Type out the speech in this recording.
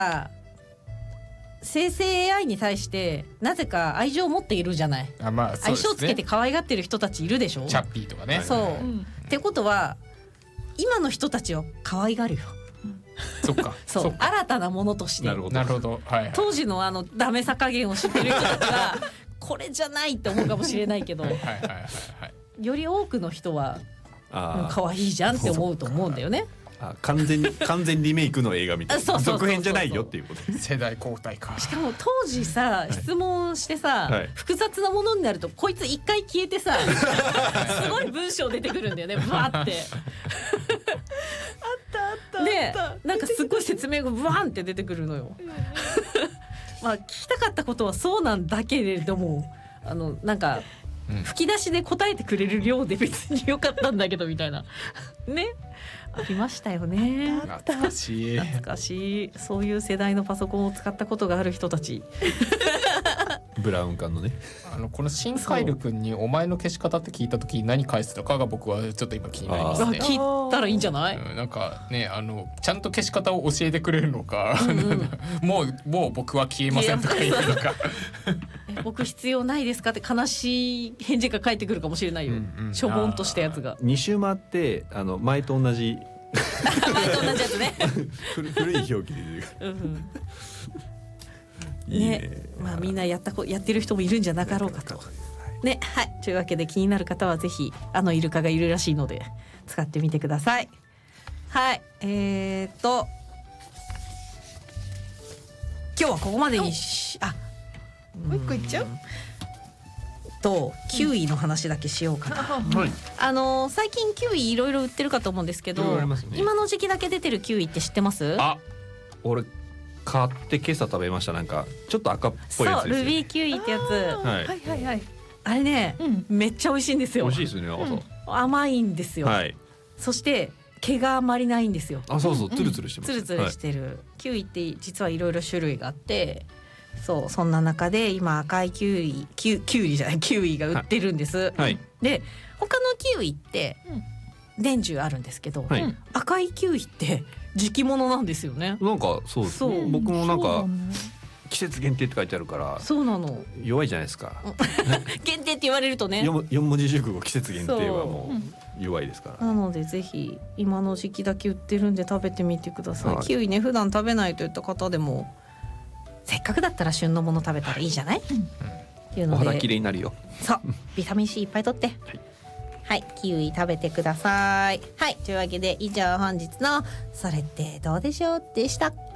生成 AI に対してなぜか愛情を持っているじゃない。 あ、まあそうですね、 愛情つけて可愛がってる人たちいるでしょ。 チャッピーとかね。 そう、ってことは今の人たちは可愛がるよ。 そっかそう、新たなものとして。 なるほどなるほど、はいはい、 当時のダメさ加減を知ってる人たちはこれじゃないって思うかもしれないけど、 はいはいはいはい、 より多くの人は可愛いじゃんって思うと思うんだよね。 完全リメイクの映画みたいな、続編じゃないよっていうことです。 世代交代か。 しかも当時さ、質問してさ、 はい、複雑なものになるとこいつ一回消えてさすごい文章出てくるんだよね、バーってでなんかすごい説明がバーンって出てくるのよまあ聞きたかったことはそうなんだけれども、なんか吹き出しで答えてくれる量で別に良かったんだけどみたいなね、ありましたよね。 懐かしい、 懐かしい。そういう世代のパソコンを使ったことがある人たちブラウン管のね、 この新カイル君にお前の消し方って聞いた時何返すのかが僕はちょっと今気になりますね。 聞いたらいいんじゃない？ なんかね、ちゃんと消し方を教えてくれるのか、もう僕は消えませんとか言うのか僕必要ないですかって悲しい返事が返ってくるかもしれないよ、しょぼんとしたやつが 2周回って前と同じ前と同じやつね古い表記で出てくるいいね。 まあみんなやってる人もいるんじゃなかろうかとね。はい、というわけで気になる方はぜひイルカがいるらしいので使ってみてください。はい、今日はここまでにもう一個いっちゃうとキウイの話だけしようかな、最近キウイいろいろ売ってるかと思うんですけど、今の時期だけ出てるキウイって知ってます？ 俺買って今朝食べました。なんかちょっと赤っぽいやつですよね。 そう、ルビーキウイってやつ、 はいはいはい、 あれね、めっちゃ美味しいんですよ。 美味しいですよね。 甘いんですよ、はい、そして毛があまりないんですよ。 そうそう、ツルツルしてます。 ツルツルしてる、キウイって実はいろいろ種類があって、そんな中で今赤いキウイが売ってるんです、 はい、で他のキウイって年中あるんですけど、赤いキウイって時期物なんですよね。 なんかそうですね、僕もなんか季節限定って書いてあるからそうなの、 弱いじゃないですか限定って言われるとね、 4文字熟語季節限定はもう弱いですから、 なのでぜひ今の時期だけ売ってるんで食べてみてください。キウイね、普段食べないといった方でもせっかくだったら旬のもの食べたらいいじゃない、っていうのでお肌きれいになるよ。 そう、ビタミン C いっぱい取って、はい、キウイ食べてください。はい、というわけで以上本日のそれってどうでしょうでした。